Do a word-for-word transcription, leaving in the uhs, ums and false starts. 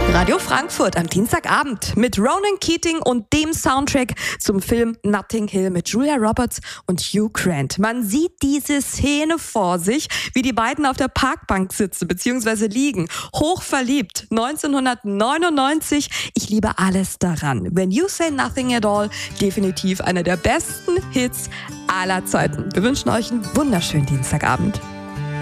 Radio Frankfurt am Dienstagabend mit Ronan Keating und dem Soundtrack zum Film Notting Hill mit Julia Roberts und Hugh Grant. Man sieht diese Szene vor sich, wie die beiden auf der Parkbank sitzen bzw. liegen, hochverliebt. neunzehnhundertneunundneunzig, ich liebe alles daran. When You Say Nothing at All, definitiv einer der besten Hits aller Zeiten. Wir wünschen euch einen wunderschönen Dienstagabend.